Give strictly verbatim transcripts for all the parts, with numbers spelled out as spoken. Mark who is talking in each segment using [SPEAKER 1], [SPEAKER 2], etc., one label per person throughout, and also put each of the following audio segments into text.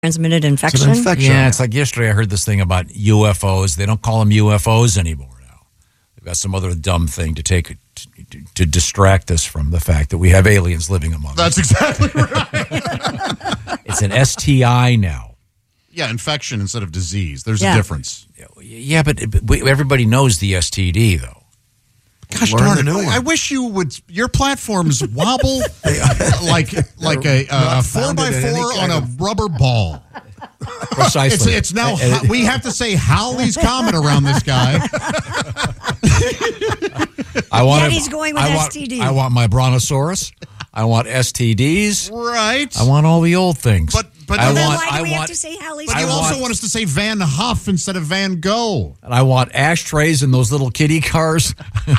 [SPEAKER 1] transmitted infection?
[SPEAKER 2] It's an infection.
[SPEAKER 3] Yeah, it's like yesterday I heard this thing about U F Os. They don't call them U F Os anymore now. They've got some other dumb thing to take to, to, to distract us from the fact that we have aliens living among
[SPEAKER 4] That's
[SPEAKER 3] us.
[SPEAKER 4] That's exactly right.
[SPEAKER 3] It's an S T I now.
[SPEAKER 4] Yeah, infection instead of disease. There's
[SPEAKER 1] Yeah.
[SPEAKER 4] a difference.
[SPEAKER 3] Yeah, but we, everybody knows the S T D, though.
[SPEAKER 4] Gosh
[SPEAKER 2] Learn
[SPEAKER 4] darn
[SPEAKER 2] a
[SPEAKER 4] it!
[SPEAKER 2] new
[SPEAKER 4] I,
[SPEAKER 2] one.
[SPEAKER 4] I wish you would. Your platforms wobble like like a uh,
[SPEAKER 2] not
[SPEAKER 4] four by
[SPEAKER 2] founded in any
[SPEAKER 4] four on
[SPEAKER 2] kind
[SPEAKER 4] a
[SPEAKER 2] of-
[SPEAKER 4] rubber ball.
[SPEAKER 3] Precisely.
[SPEAKER 4] It's, it's now.
[SPEAKER 3] And- and-
[SPEAKER 4] we have to say Howley's Comet around this guy.
[SPEAKER 3] I want.
[SPEAKER 1] Yet he's going with
[SPEAKER 3] I want,
[SPEAKER 1] S T D.
[SPEAKER 3] I want my brontosaurus. I want S T Ds.
[SPEAKER 4] Right.
[SPEAKER 3] I want all the old things.
[SPEAKER 4] But- but
[SPEAKER 3] I
[SPEAKER 1] then
[SPEAKER 3] want.
[SPEAKER 1] why do
[SPEAKER 3] I
[SPEAKER 1] we
[SPEAKER 3] want.
[SPEAKER 1] have to say Halley's
[SPEAKER 4] But you
[SPEAKER 3] I
[SPEAKER 4] also
[SPEAKER 3] want-
[SPEAKER 4] want us to say Van Huff instead of Van Gogh.
[SPEAKER 3] And I want ashtrays in those little kiddie cars.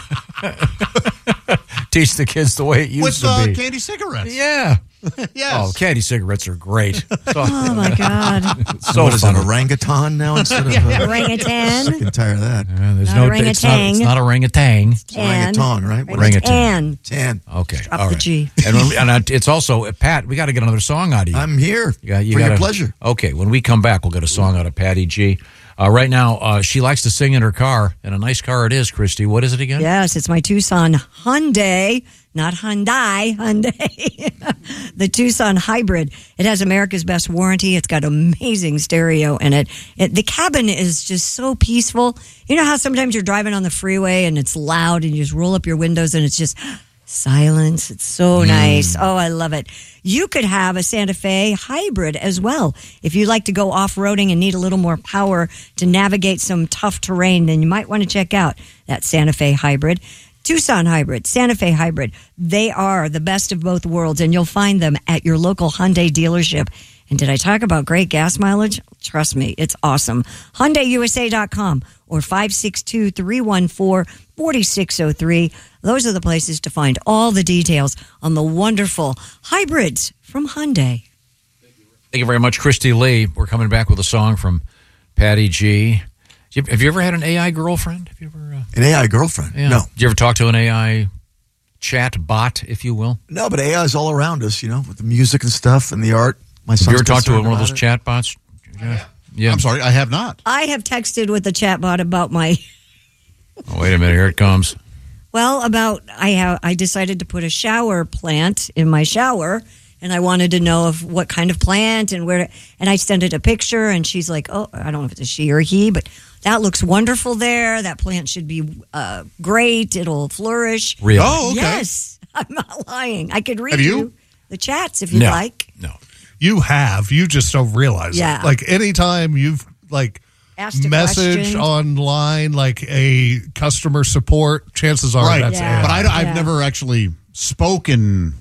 [SPEAKER 3] Teach the kids the way it used
[SPEAKER 4] With
[SPEAKER 3] to
[SPEAKER 4] uh,
[SPEAKER 3] be.
[SPEAKER 4] candy cigarettes.
[SPEAKER 3] Yeah.
[SPEAKER 4] Yes.
[SPEAKER 3] Oh, candy cigarettes are great. So,
[SPEAKER 1] Oh, my God.
[SPEAKER 3] so
[SPEAKER 2] what is it,
[SPEAKER 3] funny.
[SPEAKER 2] orangutan now instead of uh,
[SPEAKER 1] Orangutan.
[SPEAKER 2] sick and tired of that.
[SPEAKER 3] Yeah, there's
[SPEAKER 1] Not
[SPEAKER 3] no.
[SPEAKER 1] orangutan.
[SPEAKER 3] It's not, it's not orangutan.
[SPEAKER 1] Tan.
[SPEAKER 2] Orangutan, right?
[SPEAKER 3] Orangutan.
[SPEAKER 1] Tan.
[SPEAKER 2] Tan.
[SPEAKER 3] Okay.
[SPEAKER 1] Drop
[SPEAKER 3] all
[SPEAKER 1] the
[SPEAKER 3] right.
[SPEAKER 1] G.
[SPEAKER 3] And, when we, and I- it's also uh, Pat. We got to get another song out of you.
[SPEAKER 2] I'm here
[SPEAKER 3] You got- you
[SPEAKER 2] for
[SPEAKER 3] gotta-
[SPEAKER 2] your pleasure.
[SPEAKER 3] Okay, when we come back, we'll get a song out of Patty G. Uh, right now, uh, she likes to sing in her car, and a nice car it is, Christy. What is it again?
[SPEAKER 1] Yes, it's my Tucson Hyundai, not Hyundai, Hyundai. The Tucson Hybrid. It has America's best warranty. It's got amazing stereo in it. it. The cabin is just so peaceful. You know how sometimes you're driving on the freeway and it's loud and you just roll up your windows and it's just silence. It's so nice. Oh, I love it. You could have a Santa Fe Hybrid as well. If you like to go off-roading and need a little more power to navigate some tough terrain, then you might want to check out that Santa Fe Hybrid. Tucson Hybrid, Santa Fe Hybrid. They are the best of both worlds, and you'll find them at your local Hyundai dealership. And did I talk about great gas mileage? Trust me, it's awesome. Hyundai U S A dot com or five six two, three one four, four six zero three. Those are the places to find all the details on the wonderful hybrids from Hyundai.
[SPEAKER 3] Thank you very much, Christy Lee. We're coming back with a song from Patty G. Have you ever had an A I girlfriend? Have you ever? Uh,
[SPEAKER 2] An A I girlfriend?
[SPEAKER 3] yeah.
[SPEAKER 2] No.
[SPEAKER 3] Did you ever talk to an A I chat bot, if you will?
[SPEAKER 2] No, but A I is all around us, you know, with the music and stuff and the art. My
[SPEAKER 3] Have
[SPEAKER 2] son's
[SPEAKER 3] you ever talked to
[SPEAKER 2] concerned
[SPEAKER 3] one of
[SPEAKER 2] about
[SPEAKER 3] those
[SPEAKER 2] it.
[SPEAKER 3] chat bots? Yeah. Yeah.
[SPEAKER 4] I'm sorry, I have not.
[SPEAKER 1] I have texted with the chatbot about my
[SPEAKER 3] Oh, wait a minute. Here it comes.
[SPEAKER 1] Well, about I have I decided to put a shower plant in my shower, and I wanted to know of what kind of plant and where. To, and I sent it a picture, and she's like, "Oh, I don't know if it's a she or he, but that looks wonderful there. That plant should be uh, great. It'll flourish."
[SPEAKER 3] Really?
[SPEAKER 4] Oh, okay.
[SPEAKER 1] Yes, I'm not lying. I could read
[SPEAKER 4] Have you?
[SPEAKER 1] the chats if you'd
[SPEAKER 3] No.
[SPEAKER 1] like.
[SPEAKER 3] No.
[SPEAKER 5] You have. You just don't realize
[SPEAKER 1] Yeah.
[SPEAKER 5] it. Like anytime you've like
[SPEAKER 1] Asked a
[SPEAKER 5] messaged
[SPEAKER 1] question.
[SPEAKER 5] online like a customer support, chances are
[SPEAKER 4] Right.
[SPEAKER 5] that's
[SPEAKER 1] Yeah.
[SPEAKER 5] it.
[SPEAKER 4] But I, I've
[SPEAKER 1] Yeah.
[SPEAKER 4] never actually spoken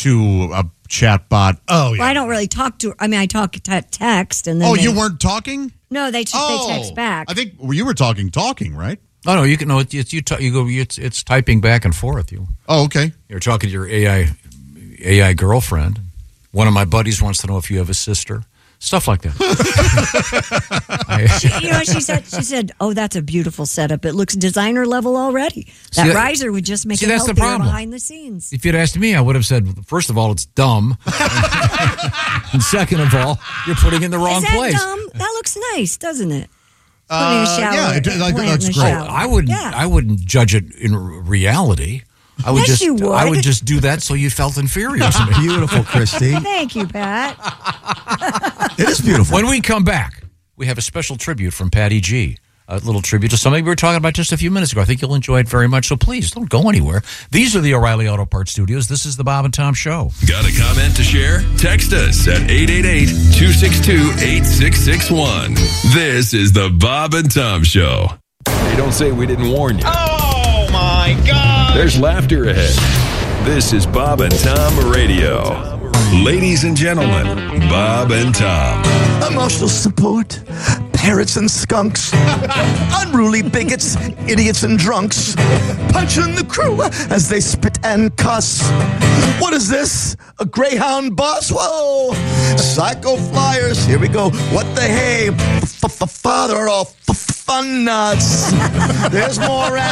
[SPEAKER 4] to a chat bot.
[SPEAKER 5] oh yeah.
[SPEAKER 1] Well, I don't really talk to. I mean, I talk te- text, and then
[SPEAKER 4] Oh,
[SPEAKER 1] they-
[SPEAKER 4] you weren't talking?
[SPEAKER 1] No, they, t-
[SPEAKER 4] Oh,
[SPEAKER 1] they text back.
[SPEAKER 4] I think well, you were talking, talking, right?
[SPEAKER 3] Oh, no. You can know it, it's you. T- you go. It's it's typing back and forth. You.
[SPEAKER 4] Oh, okay.
[SPEAKER 3] You're talking to your A I A I girlfriend. One of my buddies wants to know if you have a sister. Stuff like that. I,
[SPEAKER 1] She, you know, she said, she said, "Oh, that's a beautiful setup. It looks designer level already. That
[SPEAKER 3] See, that-
[SPEAKER 1] riser would just make
[SPEAKER 3] see,
[SPEAKER 1] it
[SPEAKER 3] that's the
[SPEAKER 1] healthier
[SPEAKER 3] problem.
[SPEAKER 1] behind the scenes."
[SPEAKER 3] if you'd asked me, I would have said, first of all, it's dumb, and second of all, you're putting it in the wrong
[SPEAKER 1] Is that
[SPEAKER 3] place.
[SPEAKER 1] dumb? That looks nice, doesn't it?
[SPEAKER 4] Uh,
[SPEAKER 1] Putting a shower,
[SPEAKER 4] yeah, it-
[SPEAKER 1] a
[SPEAKER 4] like,
[SPEAKER 1] plant
[SPEAKER 4] that's
[SPEAKER 1] in the
[SPEAKER 4] great.
[SPEAKER 1] shower.
[SPEAKER 3] I wouldn't.
[SPEAKER 1] Yeah.
[SPEAKER 3] I wouldn't judge it in r- reality. I would
[SPEAKER 1] Yes,
[SPEAKER 3] just.
[SPEAKER 1] you would.
[SPEAKER 3] I would just do that so you felt inferior to me.
[SPEAKER 2] Beautiful, Christy.
[SPEAKER 1] Thank you, Pat.
[SPEAKER 2] It is beautiful.
[SPEAKER 3] When we come back, we have a special tribute from Patty G. A little tribute to something we were talking about just a few minutes ago. I think you'll enjoy it very much. So please don't go anywhere. These are the O'Reilly Auto Parts Studios. This is the Bob and Tom Show.
[SPEAKER 6] Got a comment to share? Text us at eight eight eight, two six two, eight six six one. This is the Bob and Tom Show. Hey, don't say we didn't warn you.
[SPEAKER 4] Oh, my God.
[SPEAKER 6] There's laughter ahead. This is Bob and Tom Radio. Ladies and gentlemen, Bob and Tom.
[SPEAKER 2] Emotional support, parrots and skunks, unruly bigots, idiots and drunks, punching the crew as they spit and cuss. What is this? A Greyhound bus? Whoa! Psycho flyers, here we go. What the hey? Father of fun nuts. There's more.